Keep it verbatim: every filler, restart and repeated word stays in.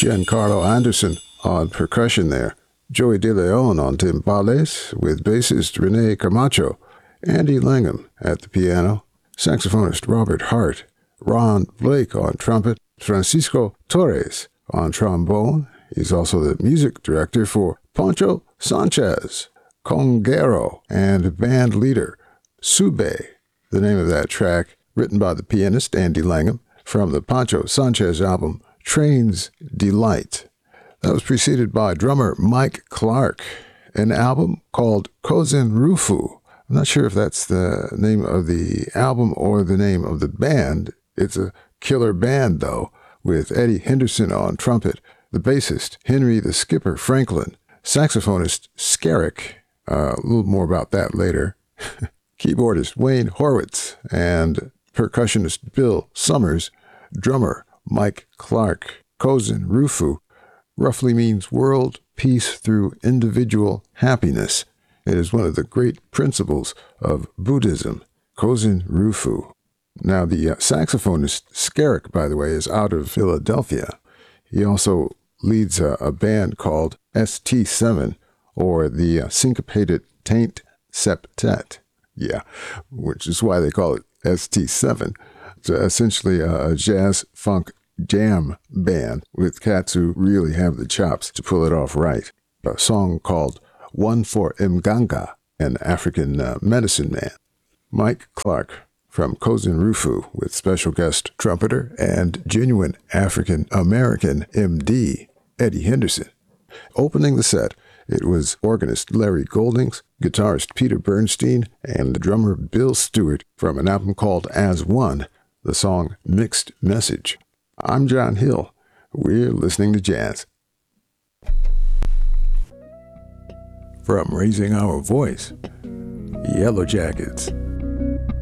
Giancarlo Anderson on percussion there, Joey De Leon on timbales with bassist Rene Camacho, Andy Langham at the piano, saxophonist Robert Hart, Ron Blake on trumpet, Francisco Torres on trombone. He's also the music director for Poncho Sanchez, Conguero, and band leader Sube, the name of that track, written by the pianist Andy Langham from the Poncho Sanchez album Train's Delight. That was preceded by drummer Mike Clark, an album called Kozen Rufu. I'm not sure if that's the name of the album or the name of the band. It's a killer band, though, with Eddie Henderson on trumpet, the bassist Henry the Skipper Franklin, saxophonist Skerrick, uh, a little more about that later, keyboardist Wayne Horwitz, and percussionist Bill Summers, drummer Mike Clark. Kozen Rufu roughly means world peace through individual happiness. It is one of the great principles of Buddhism, Kozen Rufu. Now, the uh, saxophonist Skerrick, by the way, is out of Philadelphia. He also leads a, a band called S T seven, or the uh, Syncopated Taint Septet. Yeah, which is why they call it S T seven. It's essentially a, a jazz funk jam band with cats who really have the chops to pull it off right. A song called One for Mganga, an African uh, medicine man. Mike Clark from Kozen Rufu with special guest trumpeter and genuine African-American M D, Eddie Henderson. Opening the set, it was organist Larry Goldings, guitarist Peter Bernstein, and the drummer Bill Stewart from an album called As One, the song Mixed Message. I'm John Hill. We're listening to jazz. From Raising Our Voice, Yellow Jackets.